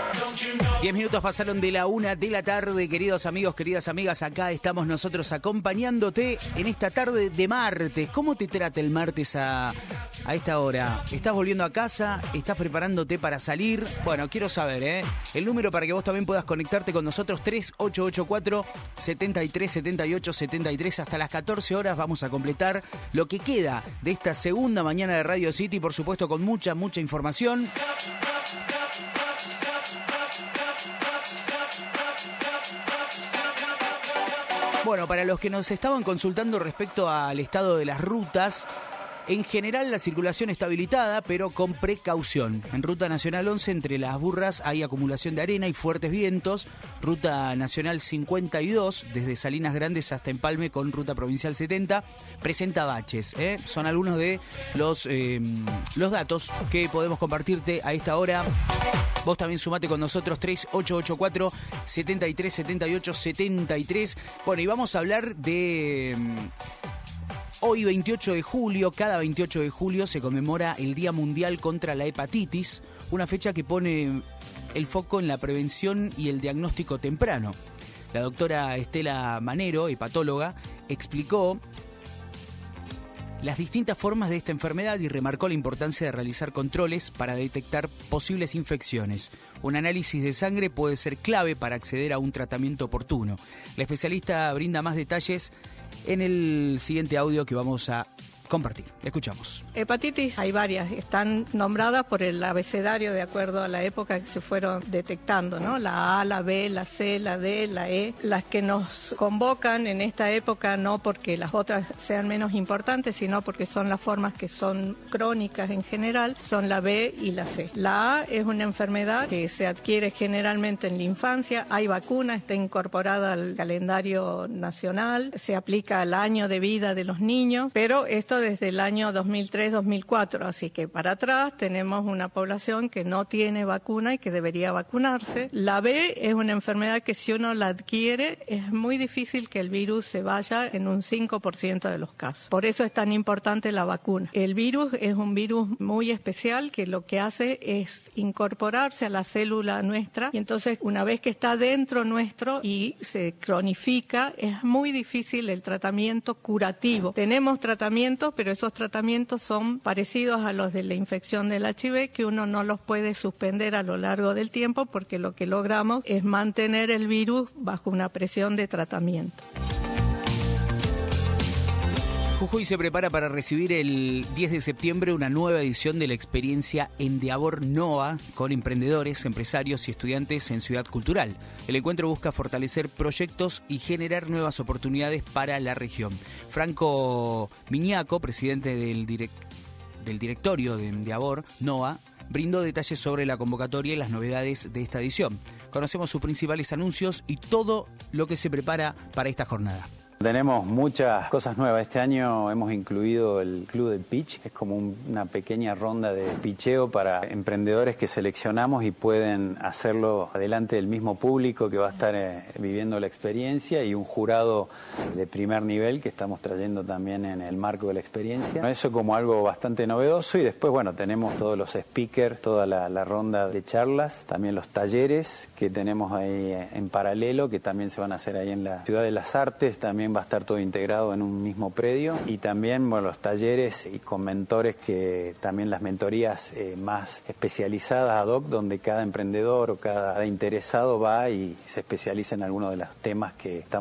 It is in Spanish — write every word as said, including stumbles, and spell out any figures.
Diez minutos pasaron de la una de la tarde, queridos amigos, queridas amigas. Acá estamos nosotros acompañándote en esta tarde de martes. ¿Cómo te trata el martes a, a esta hora? ¿Estás volviendo a casa? ¿Estás preparándote para salir? Bueno, quiero saber, ¿eh? El número para que vos también puedas conectarte con nosotros, tres ocho ocho cuatro, siete tres siete ocho siete tres. Hasta las catorce horas vamos a completar lo que queda de esta segunda mañana de Radio City, por supuesto con mucha, mucha información. Bueno, para los que nos estaban consultando respecto al estado de las rutas, en general la circulación está habilitada, pero con precaución. En Ruta Nacional once, entre Las Burras, hay acumulación de arena y fuertes vientos. Ruta Nacional cincuenta y dos, desde Salinas Grandes hasta Empalme, con Ruta Provincial setenta, presenta baches, ¿eh? Son algunos de los, eh, los datos que podemos compartirte a esta hora. Vos también sumate con nosotros, tres ocho ocho cuatro, siete tres siete ocho siete tres. Bueno, y vamos a hablar de... Hoy, veintiocho de julio, cada veintiocho de julio se conmemora el Día Mundial contra la Hepatitis, una fecha que pone el foco en la prevención y el diagnóstico temprano. La doctora Estela Manero, hepatóloga, explicó las distintas formas de esta enfermedad y remarcó la importancia de realizar controles para detectar posibles infecciones. Un análisis de sangre puede ser clave para acceder a un tratamiento oportuno. La especialista brinda más detalles en el siguiente audio que vamos a compartir. Escuchamos. Hepatitis hay varias, están nombradas por el abecedario de acuerdo a la época que se fueron detectando, ¿no? La A, la B, la C, la D, la E. Las que nos convocan en esta época no porque las otras sean menos importantes, sino porque son las formas que son crónicas en general, son la B y la C. La A es una enfermedad que se adquiere generalmente en la infancia, hay vacuna, está incorporada al calendario nacional, se aplica al año de vida de los niños, pero esto desde el año dos mil tres dos mil cuatro, así que para atrás tenemos una población que no tiene vacuna y que debería vacunarse. La B es una enfermedad que si uno la adquiere es muy difícil que el virus se vaya en un cinco por ciento de los casos. Por eso es tan importante la vacuna. El virus es un virus muy especial que lo que hace es incorporarse a la célula nuestra y entonces una vez que está dentro nuestro y se cronifica, es muy difícil el tratamiento curativo. Tenemos tratamientos, pero esos tratamientos son parecidos a los de la infección del H I V, que uno no los puede suspender a lo largo del tiempo porque lo que logramos es mantener el virus bajo una presión de tratamiento. Jujuy se prepara para recibir el diez de septiembre una nueva edición de la experiencia Endeavor NOA con emprendedores, empresarios y estudiantes en Ciudad Cultural. El encuentro busca fortalecer proyectos y generar nuevas oportunidades para la región. Franco Miñaco, presidente del, direct, del directorio de Endeavor NOA, brindó detalles sobre la convocatoria y las novedades de esta edición. Conocemos sus principales anuncios y todo lo que se prepara para esta jornada. Tenemos muchas cosas nuevas. Este año hemos incluido el Club del Pitch, que es como un, una pequeña ronda de picheo para emprendedores que seleccionamos y pueden hacerlo delante del mismo público que va a estar eh, viviendo la experiencia y un jurado de primer nivel que estamos trayendo también en el marco de la experiencia. Eso como algo bastante novedoso y después, bueno, tenemos todos los speakers, toda la, la ronda de charlas, también los talleres que tenemos ahí en paralelo, que también se van a hacer ahí en la Ciudad de las Artes, también va a estar todo integrado en un mismo predio y también bueno, los talleres y con mentores que también las mentorías eh, más especializadas ad hoc donde cada emprendedor o cada interesado va y se especializa en alguno de los temas que estamos